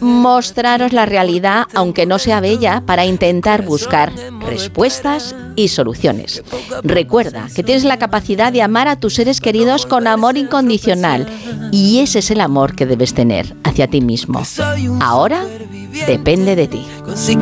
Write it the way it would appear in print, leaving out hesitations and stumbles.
mostraros la realidad, aunque no sea bella, para intentar buscar respuestas y soluciones. Recuerda que tienes la capacidad de amar a tus seres queridos con amor incondicional, y ese es el amor que debes tener hacia ti mismo. Ahora depende de ti.